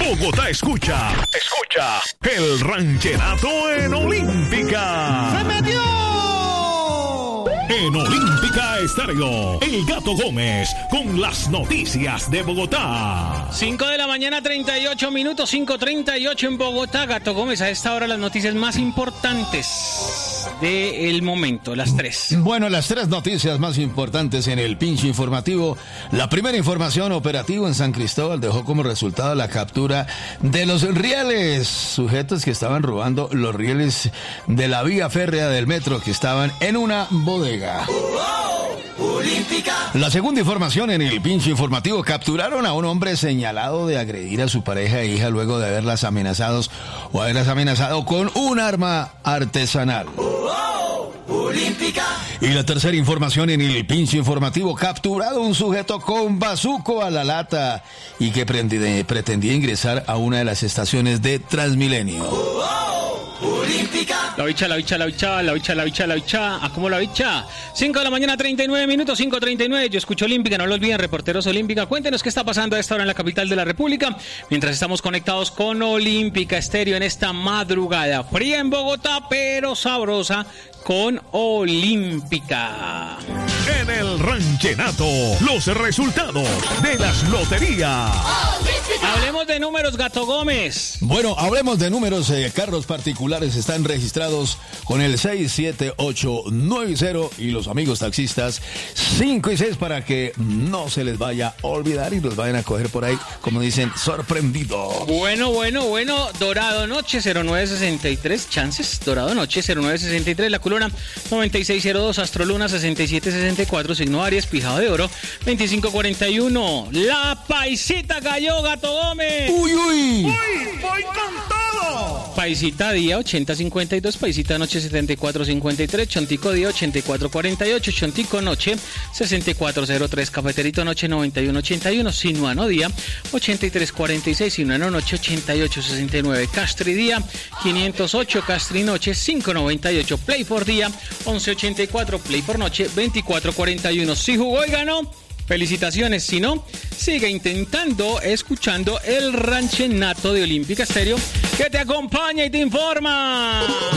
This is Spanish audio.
Bogotá escucha el ranchenato en Olímpica. ¡Se metió! En Olímpica Estéreo, El Gato Gómez con las noticias de Bogotá. 5 de la mañana, 38 minutos, 5:38 en Bogotá. Gato Gómez, a esta hora las noticias más importantes del momento, las 3. Bueno, las 3 noticias más importantes en el pinche informativo. La primera información: operativo en San Cristóbal dejó como resultado la captura de los rieles, sujetos que estaban robando los rieles de la vía férrea del metro, que estaban en una bodega. La segunda información en el pinche informativo: capturaron a un hombre señalado de agredir a su pareja e hija luego de haberlas amenazado con un arma artesanal. Y la tercera información en el pinche informativo: capturado un sujeto con bazuco a la lata y que pretendía ingresar a una de las estaciones de Transmilenio. La bicha. ¿A cómo la bicha? 5 de la mañana, 39 minutos, 5:39. Yo escucho Olímpica, no lo olviden, reporteros Olímpica. Cuéntenos qué está pasando a esta hora en la capital de la República, mientras estamos conectados con Olímpica Estéreo en esta madrugada fría en Bogotá, pero sabrosa con Olímpica. En el ranchenato, los resultados de las loterías. Hablemos de números, Gato Gómez. Bueno, hablemos de números. Carros particulares están registrados con el 67890 y los amigos taxistas 5 y 6, para que no se les vaya a olvidar y los vayan a coger por ahí, como dicen, sorprendidos. Bueno. Dorado Noche 0963, chances. Dorado Noche 0963, La Culona 9602, Astroluna 6764, Signo Aries, Pijado de Oro 2541. La Paisita cayó, Gato Gómez. ¡Uy! ¡Voy con todo! Paisita día 8052, Paisita noche 7453, Chontico día 8448, Chontico noche 6403, Cafeterito noche 9181, Sinuano día 8346, Sinuano noche 8869, Castri día 508, Castri noche 598, Play for día 1184, Play for noche 2441. Si jugó y ganó, felicitaciones. Si no, sigue intentando, escuchando el ranchenato de Olímpica Estéreo, que te acompaña y te informa.